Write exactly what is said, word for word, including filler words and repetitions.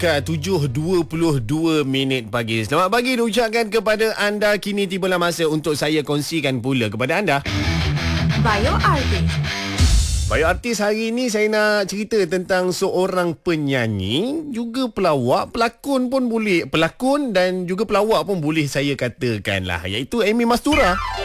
Dekat tujuh dua puluh dua minit pagi. Selamat pagi diucapkan kepada anda. Kini tibalah masa untuk saya kongsikan pula kepada anda Bio Artist. Bio Artist hari ini saya nak cerita tentang seorang penyanyi, juga pelawak, pelakon pun boleh, pelakon dan juga pelawak pun boleh saya katakan lah, iaitu Amy Mastura.